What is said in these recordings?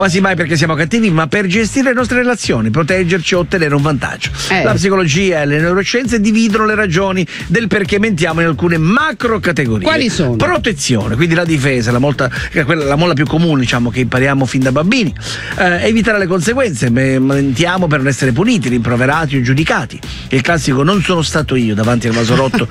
Quasi mai perché siamo cattivi, ma per gestire le nostre relazioni, proteggerci o ottenere un vantaggio. La psicologia e le neuroscienze dividono le ragioni del perché mentiamo in alcune macro categorie. Quali sono? Protezione, quindi la difesa, la molla più comune, diciamo, che impariamo fin da bambini. Evitare le conseguenze, mentiamo per non essere puniti, rimproverati o giudicati. Il classico "non sono stato io" davanti al vaso rotto.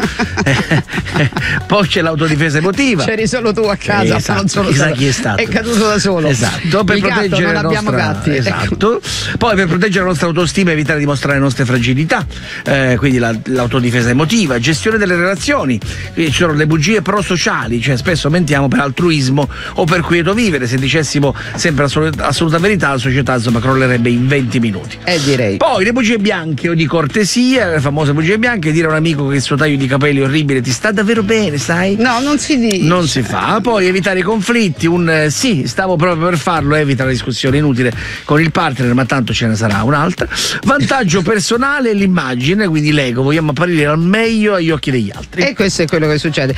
Poi c'è l'autodifesa emotiva. C'eri solo tu a casa, esatto. non sono Chissà stato. chi è stato. È caduto da solo. Esatto, per proteggere non la abbiamo nostra, gatti. esatto. Poi per proteggere la nostra autostima, evitare di mostrare le nostre fragilità, quindi l'autodifesa emotiva, gestione delle relazioni. Ci sono le bugie prosociali, cioè spesso mentiamo per altruismo o per quieto vivere. Se dicessimo sempre assoluta verità, la società insomma crollerebbe in 20 minuti. Direi. Poi le bugie bianche o di cortesia, le famose bugie bianche, dire a un amico che il suo taglio di capelli orribile ti sta davvero bene, sai? No, non si dice. Non si fa. Poi evitare i conflitti, sì, stavo proprio per farlo, evita la discussione inutile con il partner, ma tanto ce ne sarà un'altra. Vantaggio personale e l'immagine, quindi l'ego, vogliamo apparire al meglio agli occhi degli altri. E questo è quello che succede.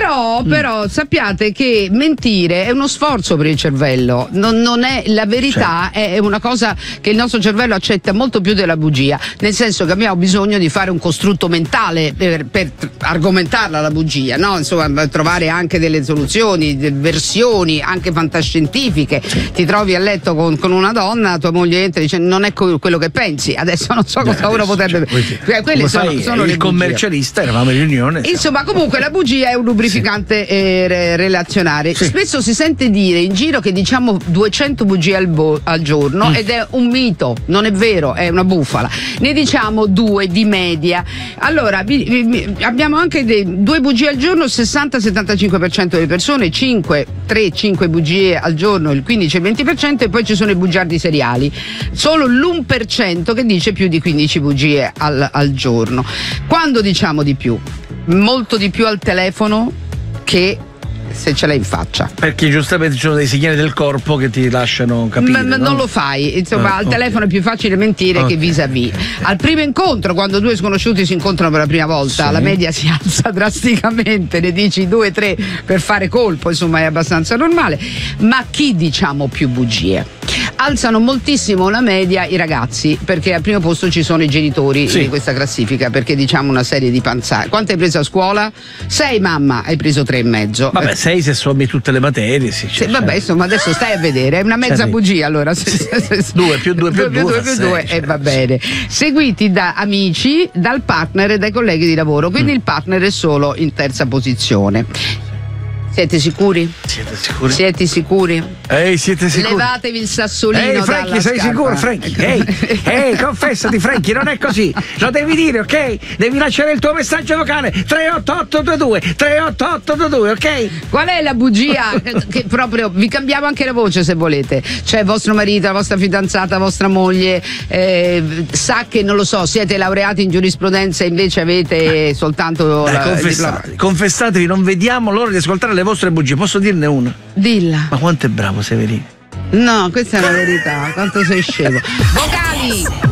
Però sappiate che mentire è uno sforzo per il cervello, non è la verità, è una cosa che il nostro cervello accetta molto più della bugia, nel senso che abbiamo bisogno di fare un costrutto mentale per argomentarla la bugia, no? Insomma, trovare anche delle soluzioni, delle versioni anche fantascientifiche. Ti trovi a letto con una donna, tua moglie entra e dice non è quello che pensi. Adesso non so cosa uno potrebbe. Quelle sono il le commercialista, eravamo in riunione. Insomma, comunque la bugia è un lubrificante relazionale. Sì. Spesso si sente dire in giro che diciamo 200 bugie al giorno ed è un mito, non è vero, è una bufala. Ne diciamo 2 di media. Allora, abbiamo anche 2 bugie al giorno, il 60-75% delle persone, 5 bugie al giorno, il 15-20%, e poi ci sono i bugiardi seriali. Solo l'1% che dice più di 15 bugie al giorno. Quando diciamo di più? Molto di più al telefono che se ce l'hai in faccia, perché giustamente ci sono dei segnali del corpo che ti lasciano capire, no? Non lo fai, insomma, al telefono è più facile mentire che vis-à-vis. Al primo incontro, quando 2 sconosciuti si incontrano per la prima volta, la media si alza drasticamente, ne dici 2-3 per fare colpo, insomma è abbastanza normale. Ma chi diciamo più bugie? Alzano moltissimo la media i ragazzi, perché al primo posto ci sono i genitori di questa classifica, perché diciamo una serie di panzate. Quanto hai preso a scuola? 6, mamma, hai preso 3,5. Vabbè, 6 se sommi tutte le materie, vabbè, insomma, adesso stai a vedere, è una mezza bugia, allora 2 più 2 più 2 e va bene. Seguiti da amici, dal partner e dai colleghi di lavoro, quindi il partner è solo in terza posizione. Siete sicuri? Siete sicuri? Siete sicuri? Levatevi il sassolino. Frankie, sei sicuro, Frankie? Confessati, Frankie, non è così. Lo devi dire, ok? Devi lasciare il tuo messaggio vocale 38822, ok? Qual è la bugia? Che proprio vi cambiamo anche la voce se volete. Cioè, vostro marito, la vostra fidanzata, vostra moglie sa che, non lo so, siete laureati in giurisprudenza e invece avete soltanto confessatevi, non vediamo l'ora di ascoltare le vostre bugie. Posso dirne una? Dilla. Ma quanto è bravo Severino? No, questa è la verità. Quanto sei scemo. Vocali!